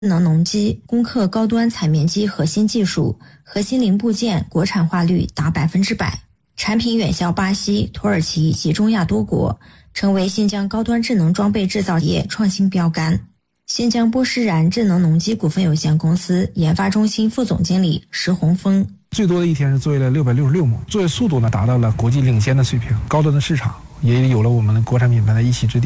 智能农机攻克高端采棉机核心技术，核心零部件国产化率达100%，产品远销巴西、土耳其及中亚多国，成为新疆高端智能装备制造业创新标杆。新疆波诗然智能农机股份有限公司研发中心副总经理石洪峰： 最多的一天是作业了666亩，作业速度呢达到了国际领先的水平，高端的市场也有了我们的国产品牌的一席之地。